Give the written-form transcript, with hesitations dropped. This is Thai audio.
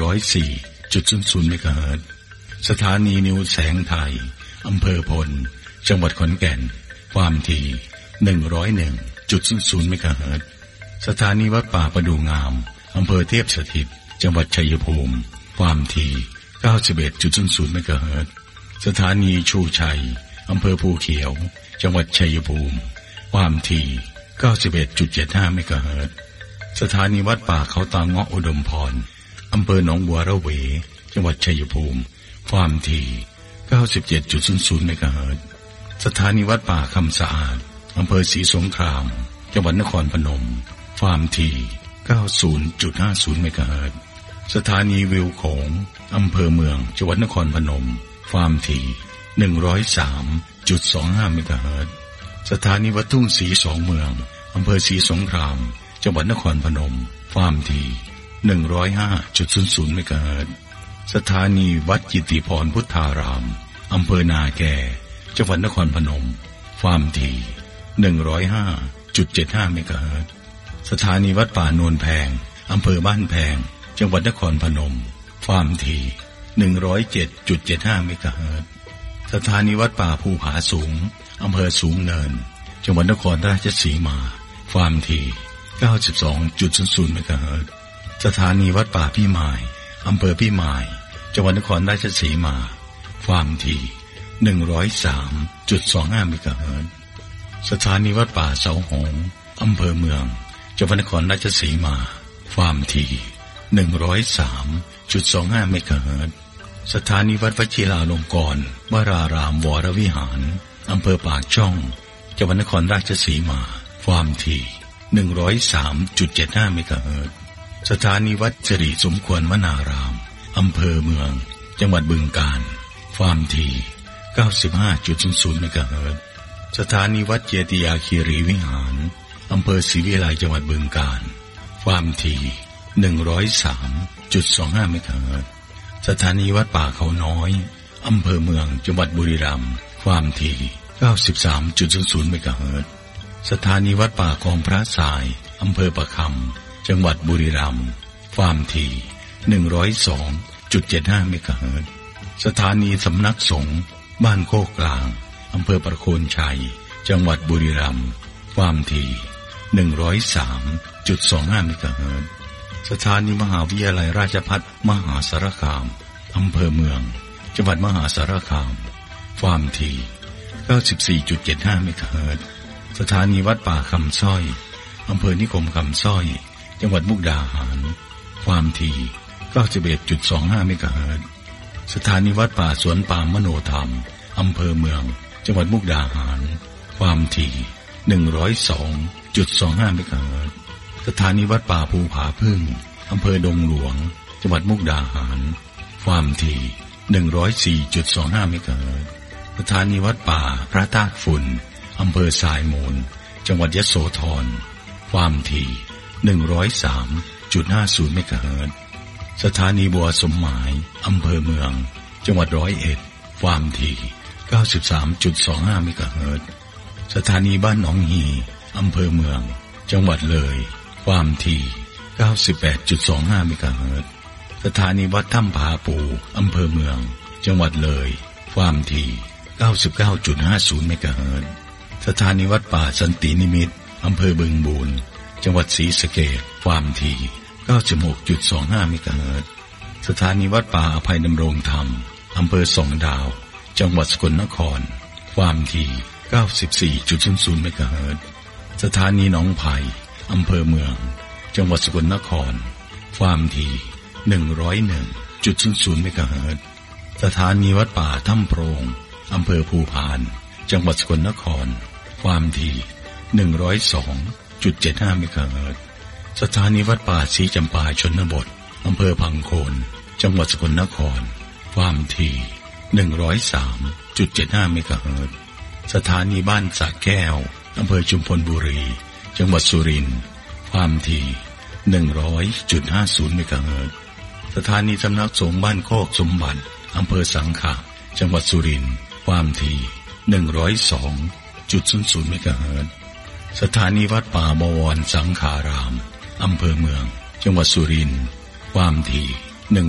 104.00 เมกะเฮิรตซ์สถานีนิวแสงไทยอำเภอพลจังหวัดขอนแก่นความถี่ 101.00 เมกะเฮิรตซ์สถานีวัดป่าประดูงามอำเภอเทพสถิตจังหวัดชัยภูมิความถี่ 91.00 เมกะเฮิรตซ์สถานีชูชัยอำเภอภูเขียวจังหวัดชัยภูมิความถี่ 91.75 เมกะเฮิรตซ์สถานีวัดป่าเขาตาเงาะอุดมพรอำเภอหนองบัวระเวจังหวัดชัยภูมิความถี่ 97.00 เมกะเฮิรตซ์สถานีวัดป่าคำสะอาดอำเภอศรีสงครามจังหวัดนครพนมความถี่ 90.50 เมกะเฮิรตซ์สถานีวิวโขงอำเภอเมืองจังหวัดนครพนมความถี่ 103.25 เมกะเฮิรตซ์สถานีวัดทุ่งศรีสองเมืองอำเภอศรีสงครามจังหวัดนครพนมความถี่ 105.00 เมกะเฮิรตซ์สถานีวัดกิติพรพุทธารามอำเภอนาแกจังหวัดนครพนมความถี่ 105.75 เมกะเฮิรตซ์สถานีวัดป่าโนนแพงอำเภอบ้านแพงจังหวัดนครพนมความถี่ 107.75 เมกะเฮิรตซ์สถานีวัดป่าภูผาสูงอำเภอสูงเนินจังหวัดนครราชสีมาความถี่ 92.00 เมกะเฮิรตซ์สถานีวัดป่าพี่มายอำเภอพี่มายจังหวัดนครราชสีมาความถี่ 103.25 เมกะเฮิรตซ์สถานีวัดป่าเสาหงส์อำเภอเมืองจังหวัดนครราชสีมาความถี่ 103.25 เมกะเฮิรตซ์สถานีวัดวชิราลงกรณ์วรารามวรวิหารอำเภอปากช่องจังหวัดนครราชสีมาความถี่ 103.75 เมกะเฮิรตซ์สถานีวัดสิริสมควรวนารามอำเภอเมืองจังหวัดบึงกาฬความถี่ 95.00 เมกะเฮิรตซ์สถานีวัดเจติยาคีรีวิหารอำเภอศรีวิไลจังหวัดบึงกาฬความถี่ 103.25 เมกะเฮิรตซ์สถานีวัดป่าเขาน้อยอำเภอเมืองจังหวัดบุรีรัมย์ความถี่ 93.00 เมกะเฮิรตซ์สถานีวัดป่าคลองพระทรายอำเภอประคำจังหวัดบุรีรัมย์ความถี่ 102.75 เมกะเฮิรตซ์สถานีสำนักสงฆ์บ้านโคกกลางอำเภอประโคนชัยจังหวัดบุรีรัมย์ความถี่ 103.25 เมกะเฮิรตซ์สถานีมหาวิทยาลัยราชภัฏมหาสารคามอำเภอเมืองจังหวัดมหาสารคามความถี่ 94.75 เมกะเฮิรตซ์สถานีวัดป่าคำสร้อยอำเภอนิคมคำสร้อยจังหวัดมุกดาหารความถี่ 91.25 เมกะเฮิรตซ์สถานีวัดป่าสวนปามมโนธรรมอำเภอเมืองจังหวัดมุกดาหารความถี่ 102.25 เมกะเฮิรตซ์สถานีวัดป่าภูผาพึ่งอำเภอดงหลวงจังหวัดมุกดาหารความถี่ 104.25 เมกะเฮิรตซ์สถานีวัดป่าพระธาตุฝุ่นอำเภอทรายมูลจังหวัดยโสธรความถี่ 103.50 เมกะเฮิรตซ์สถานีบัวสมหมายอำเภอเมืองจังหวัด101ความถี่ 93.25 เมกะเฮิรตซ์สถานีบ้านหนองฮีอำเภอเมืองจังหวัดเลยความถี่ 98.25 เมกะเฮิรตซ์สถานีวัดถ้ำผาปูอำเภอเมืองจังหวัดเลยความถี่ 99.50 เมกะเฮิรตซ์สถานีวัดป่าสันตินิมิตรอำเภอบึงบูรจังหวัดศรีสะเกษความถี่ 96.25 เมกะเฮิรตซ์สถานีวัดป่าอภัยดำรงธรรมอำเภอสองดาวจังหวัดสกลนครความถี่ 94.00 เมกะเฮิรตซ์สถานีหนองไผ่อำเภอเมืองจังหวัดสกลนครความถี่ 101.00 เมกะเฮิรตซ์สถานีวัดป่าถ้ำโพรงอำเภอภูพานจังหวัดสกลนครความถี่ 102.75 เมกะเฮิรตซ์สถานีวัดป่าศรีจำปาชนบทอำเภอพังโคนจังหวัดสกลนครความถี่ 103.75 เมกะเฮิรตซ์สถานีบ้านสระแก้วอำเภอชุมพลบุรีจังหวัดสุรินทร์ความถี่ 100.50 เมกะเฮิรตซ์สถานีสำนักสงฆ์บ้านโคกสมบัติอำเภอสังขะจังหวัดสุรินทร์ความถี่ 102.00 เมกะเฮิรตซ์สถานีวัดป่าบวรสังขารามอำเภอเมืองจังหวัดสุรินทร์ความถี่